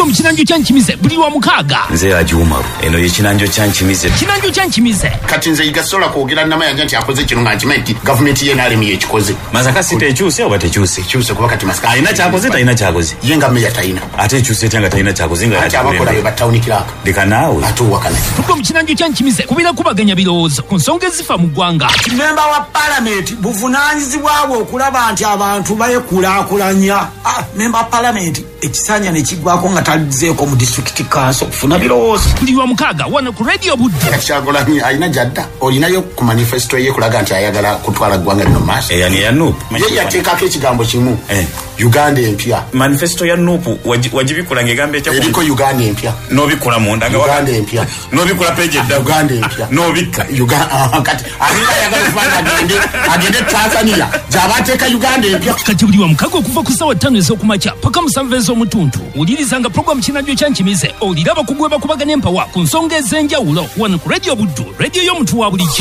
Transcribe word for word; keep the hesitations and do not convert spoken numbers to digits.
Tuko mchinanjo chanchimize buli wa mukaga. Nze ajumaru eno ye chinanjo chanchimize. Chinanjo chanchimize. Kati nze igasola kwogera nama yanja nti akoze kino nga ntimenti government ye nalemi ye kikoze. Masaka site ekyuse oba tekyuse. Kyuse kuba kati masaka. Alina kyakoze talina kyakoze. Yenga meya talina. Ate kyuse tanga talina kyakoze nga ati abakola be batawuni kiraka. Deka nawe. Atu wakana. Tuko mchinanjo chanchimize kubira kubaganya bilowoozo ku nsonga ezifa mu ggwanga. Member wa parliament buvunanyizibwabo okulaba nti abantu bayekulaakulanya. Ah, member wa parliament ekisanya ne kigwako nga talizeeko mu district council kufuna birowoozo. Buli wa mukaga wano ku radio Buddu. Kyagulanyi alina jadda olinayo ku manifesto ye kulaga nti ayagala kutwala ggwanga lino maaso. Eyani ya Nuupu. Ye yateekako ekigambo kimu. Eh. Uganda empya. Manifesto ya Nuupu wajibikula ng'egamba ekya eriko Uganda empya. N'obikula munda nga Uganda empya. N'obikula page edda Uganda empya. N'obikka Uganda kati alina yagala kufanya agende agende Tanzania jabateeka Uganda empya. Kati buli wa mukaga okuva ku ssaawa ttaano ez'okumakya paka musanvu ez'omutuntu ulirizanga program Chinanjo Chanchimize oliraba kugweba kubaganya empawa ku nsonga ez'enjawulo wano ku radio Buddu radio y'omuntu wa bulijjo.